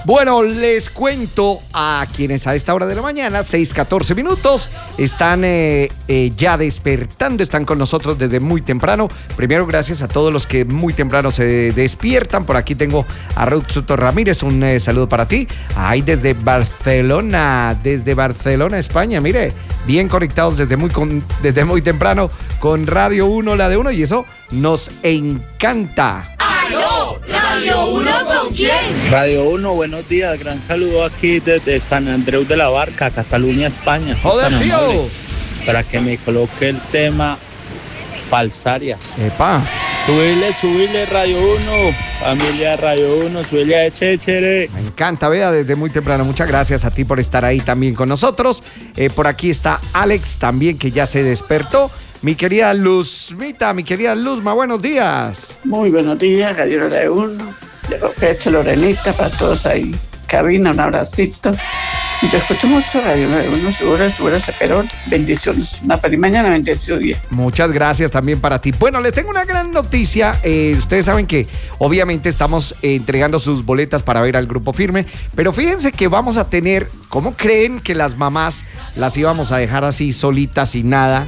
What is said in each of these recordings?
Bueno, les cuento a quienes a esta hora de la mañana, 6:14 minutos, están ya despertando, están con nosotros desde muy temprano. Primero, gracias a todos los que muy temprano se despiertan. Por aquí tengo a Ruth Soto Ramírez, un saludo para ti. Ay, desde Barcelona, España, mire, bien conectados desde muy temprano con Radio 1, la de 1, y eso nos encanta. ¡Aló! ¿Radio 1 con quién? Radio 1, buenos días. Gran saludo aquí desde San Andreu de la Barca, Cataluña, España. ¡Joder, tío! Para que me coloque el tema Falsarias. ¡Epa! Subirle Radio 1, familia Radio 1, subirle a Chéchere. Me encanta, vea, desde muy temprano. Muchas gracias a ti por estar ahí también con nosotros. Por aquí está Alex también, que ya se despertó. Mi querida Luzmita, mi querida Luzma, buenos días. Muy buenos días, Radio de 1. Pecho Lorenita, para todos ahí. Cabina, un abracito. Yo escucho mucho Radio 1, seguro, pero bendiciones. Una feliz mañana, bendecido día. Muchas gracias también para ti. Bueno, les tengo una gran noticia. Ustedes saben que obviamente estamos entregando sus boletas para ver al Grupo Firme, pero fíjense que vamos a tener, ¿cómo creen que las mamás las íbamos a dejar así solitas sin nada?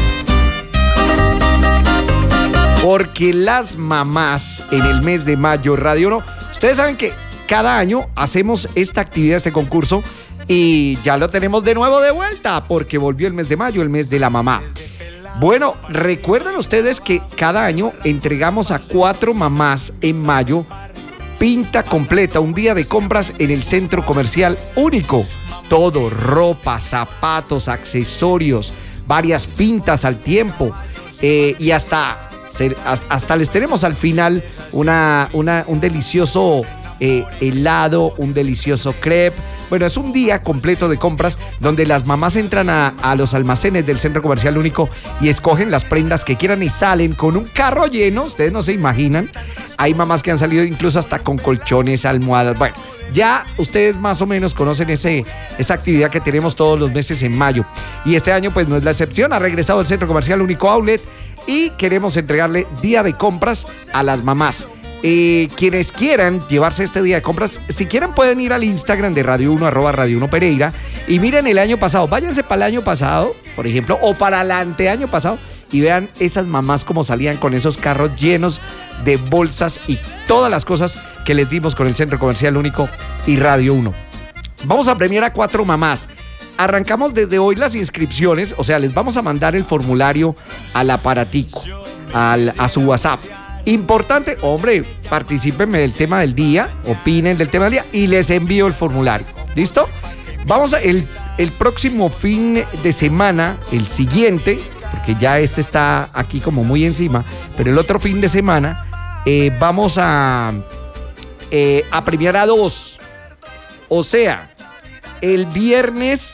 Porque las mamás en el mes de mayo, Radio 1, ustedes saben que cada año hacemos esta actividad, este concurso, y ya lo tenemos de nuevo de vuelta, porque volvió el mes de mayo, el mes de la mamá. Bueno, recuerden ustedes que cada año entregamos a 4 mamás en mayo pinta completa, un día de compras en el Centro Comercial Único. Todo, ropa, zapatos, accesorios, varias pintas al tiempo, y hasta les tenemos al final un delicioso helado, un delicioso crepe. Bueno, es un día completo de compras donde las mamás entran a los almacenes del Centro Comercial Único y escogen las prendas que quieran y salen con un carro lleno. Ustedes no se imaginan. Hay mamás que han salido incluso hasta con colchones, almohadas. Bueno, ya ustedes más o menos conocen esa actividad que tenemos todos los meses en mayo. Y este año pues no es la excepción. Ha regresado el Centro Comercial Único Outlet y queremos entregarle día de compras a las mamás. Quienes quieran llevarse este día de compras, si quieren pueden ir al Instagram de Radio 1, @Radio 1 Pereira, y miren el año pasado, váyanse para el año pasado, por ejemplo, o para el anteaño pasado, y vean esas mamás como salían con esos carros llenos de bolsas y todas las cosas que les dimos con el Centro Comercial Único y Radio 1. Vamos a premiar a 4 mamás. Arrancamos desde hoy las inscripciones, o sea, les vamos a mandar el formulario al aparatico, a su WhatsApp. Importante, hombre, participen del tema del día, opinen del tema del día y les envío el formulario. ¿Listo? Vamos el próximo fin de semana, el siguiente, porque ya este está aquí como muy encima, pero el otro fin de semana vamos a premiar a 2. O sea, el viernes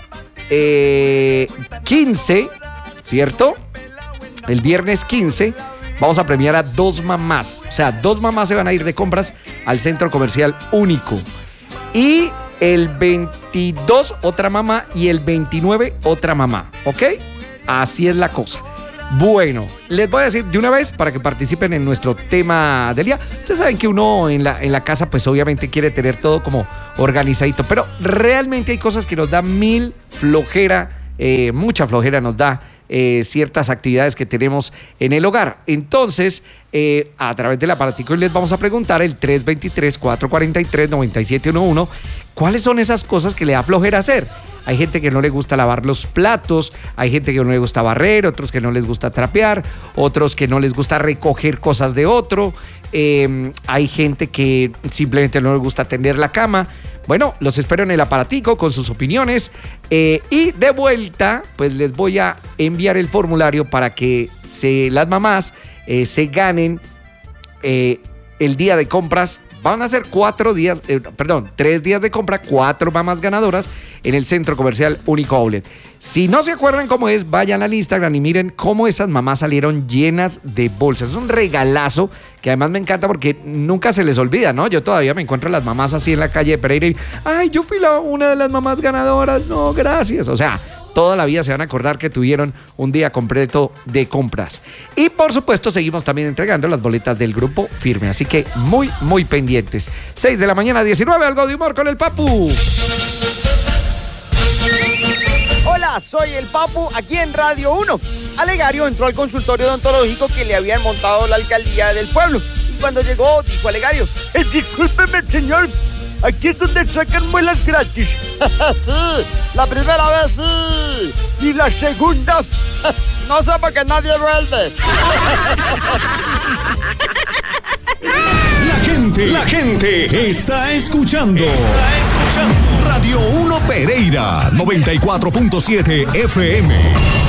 15, ¿cierto? El viernes 15 vamos a premiar a 2 mamás. O sea, 2 mamás se van a ir de compras al Centro Comercial Único. Y el 22 otra mamá y el 29 otra mamá. ¿Ok? Así es la cosa. Bueno, les voy a decir de una vez para que participen en nuestro tema del día. Ustedes saben que uno en la casa pues obviamente quiere tener todo como organizadito, pero realmente hay cosas que nos dan mil flojera, mucha flojera nos da ciertas actividades que tenemos en el hogar. Entonces, a través del aparatico les vamos a preguntar el 323-443-9711, ¿cuáles son esas cosas que le da flojera hacer? Hay gente que no le gusta lavar los platos, hay gente que no le gusta barrer, otros que no les gusta trapear, otros que no les gusta recoger cosas de otro, hay gente que simplemente no le gusta tender la cama. Bueno, los espero en el aparatico con sus opiniones y de vuelta pues les voy a enviar el formulario para que las mamás se ganen el día de compras. Van a ser 3 días de compra, 4 mamás ganadoras en el Centro Comercial Único Outlet. Si no se acuerdan cómo es, vayan al Instagram y miren cómo esas mamás salieron llenas de bolsas. Es un regalazo que además me encanta porque nunca se les olvida, ¿no? Yo todavía me encuentro a las mamás así en la calle de Pereira y, ay, yo fui una de las mamás ganadoras, no, gracias. O sea, toda la vida se van a acordar que tuvieron un día completo de compras. Y por supuesto seguimos también entregando las boletas del Grupo Firme, así que muy, muy pendientes. 6 de la mañana, 19, algo de humor con el Papu. Hola, soy el Papu, aquí en Radio 1. Alegario entró al consultorio odontológico que le habían montado la alcaldía del pueblo. Y cuando llegó, dijo Alegario: discúlpeme, señor, aquí es donde sacan muelas gratis. Sí, la primera vez sí. ¿Y la segunda? No sé por qué nadie vuelve. La gente está escuchando. Radio 1 Pereira, 94.7 FM.